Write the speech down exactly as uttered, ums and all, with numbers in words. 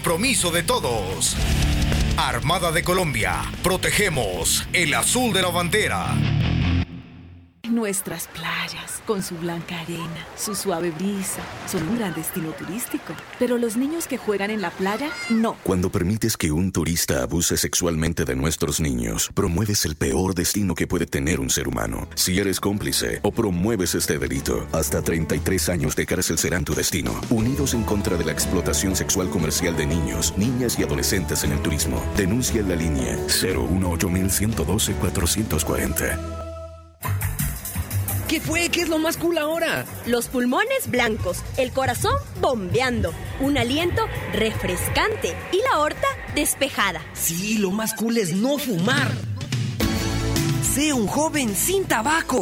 compromiso de todos. Armada de Colombia, protegemos el azul de la bandera. Nuestras playas, con su blanca arena, su suave brisa, son un gran destino turístico. Pero los niños que juegan en la playa, no. Cuando permites que un turista abuse sexualmente de nuestros niños, promueves el peor destino que puede tener un ser humano. Si eres cómplice o promueves este delito, hasta treinta y tres años de cárcel serán tu destino. Unidos en contra de la explotación sexual comercial de niños, niñas y adolescentes en el turismo. Denuncia en la línea cero uno ocho uno uno dos cuatro cuatro cero. ¿Qué fue? ¿Qué es lo más cool ahora? Los pulmones blancos, el corazón bombeando, un aliento refrescante y la aorta despejada. Sí, lo más cool es no fumar. Sé un joven sin tabaco.